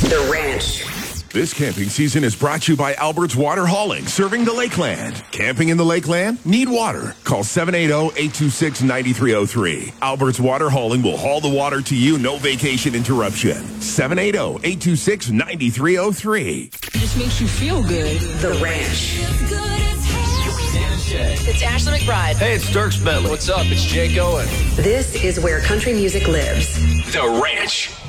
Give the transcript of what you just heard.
The Ranch. This camping season is brought to you by Albert's Water Hauling, serving the Lakeland. Camping in the Lakeland? Need water? Call 780-826-9303. Albert's Water Hauling will haul the water to you, no vacation interruption. 780-826-9303. It just makes you feel good. The Ranch. It's Ashley McBride. Hey, it's Dirks Bentley. What's up? It's Jake Owen. This is where country music lives. The Ranch.